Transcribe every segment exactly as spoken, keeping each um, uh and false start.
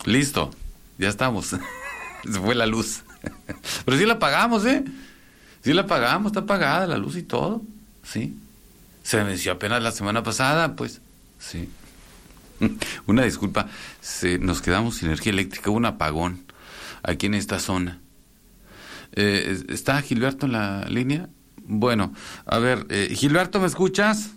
Listo, ya estamos. Se fue la luz. Pero sí la pagamos, ¿eh? Sí la pagamos, está pagada la luz y todo. Sí. Se venció apenas la semana pasada, pues. Sí. Una disculpa, se, nos quedamos sin energía eléctrica, hubo un apagón aquí en esta zona. Eh, ¿Está Gilberto en la línea? Bueno, a ver, eh, Gilberto, ¿me escuchas?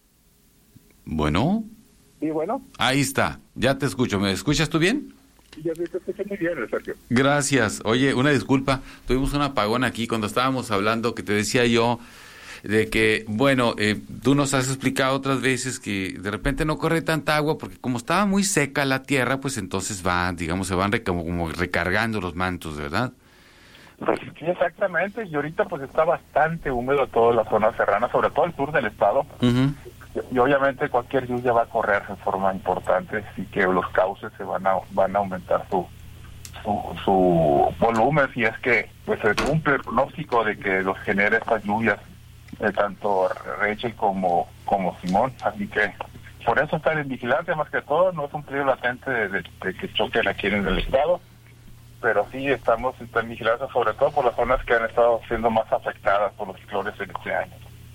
Bueno. Sí, bueno. Ahí está, ya te escucho. ¿Me escuchas tú bien? Ya te escucho muy bien, Sergio. Gracias. Oye, una disculpa, tuvimos un apagón aquí cuando estábamos hablando, que te decía yo de que, bueno, eh, tú nos has explicado otras veces que de repente no corre tanta agua porque como estaba muy seca la tierra, pues entonces van, digamos, se van re, como, como recargando los mantos, ¿verdad? Pues sí, exactamente, y ahorita pues está bastante húmedo toda la zona serrana, sobre todo el sur del estado, Uh-huh. y, y obviamente cualquier lluvia va a correr de forma importante, y que los cauces se van a van a aumentar su su, su volumen, si es que pues se cumple el pronóstico de que los genere estas lluvias, eh, tanto Rachel como, como Simón, así que por eso estar en vigilancia más que todo, no es un peligro latente de, de, de que choquen aquí en el estado, pero sí estamos en vigilancia, sobre todo por las zonas que han estado siendo más afectadas por los ciclones en este año.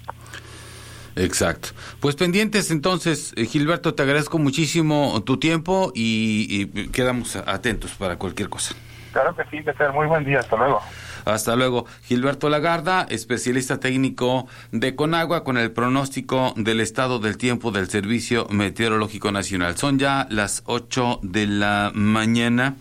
Exacto. Pues pendientes entonces, eh, Gilberto, te agradezco muchísimo tu tiempo y, y quedamos atentos para cualquier cosa. Claro que sí, que sea muy buen día, hasta luego. Hasta luego. Gilberto Lagarda, especialista técnico de Conagua, con el pronóstico del estado del tiempo del Servicio Meteorológico Nacional. Son ya las ocho de la mañana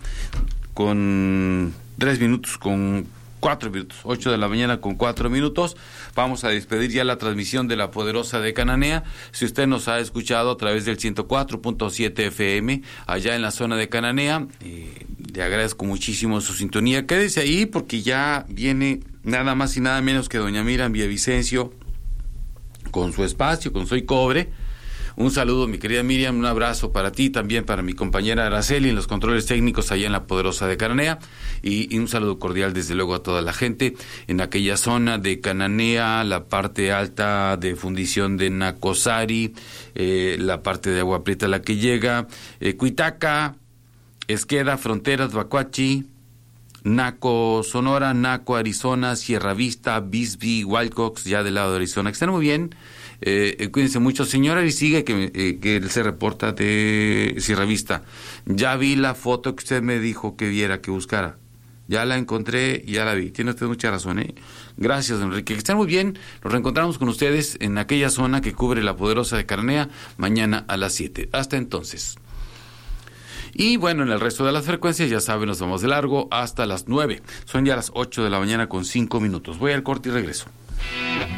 con tres minutos, con cuatro minutos, ocho de la mañana con cuatro minutos. Vamos a despedir ya la transmisión de La Poderosa de Cananea. Si usted nos ha escuchado a través del ciento cuatro punto siete F M, allá en la zona de Cananea, eh, le agradezco muchísimo su sintonía. Quédese ahí porque ya viene nada más y nada menos que doña Miriam Villavicencio con su espacio, con Soy Cobre. Un saludo, mi querida Miriam, un abrazo para ti, también para mi compañera Araceli en los controles técnicos allá en La Poderosa de Cananea, y, y un saludo cordial desde luego a toda la gente en aquella zona de Cananea, la parte alta de fundición de Nacosari, eh, la parte de Agua Prieta la que llega, eh, Cuitaca, Esqueda, Fronteras, Bacuachi, Naco, Sonora, Naco, Arizona, Sierra Vista, Bisbee, Wilcox, ya del lado de Arizona, que están muy bien. Eh, cuídense mucho, señora, y sigue que, eh, que él se reporta de Sierra Vista. Ya vi la foto que usted me dijo que viera, que buscara. Ya la encontré y ya la vi. Tiene usted mucha razón, ¿eh? Gracias, Enrique. Que estén muy bien. Nos reencontramos con ustedes en aquella zona que cubre La Poderosa de Cananea mañana a las siete. Hasta entonces. Y bueno, en el resto de las frecuencias, ya saben, nos vamos de largo hasta las nueve. Son ya las ocho de la mañana con cinco minutos. Voy al corte y regreso.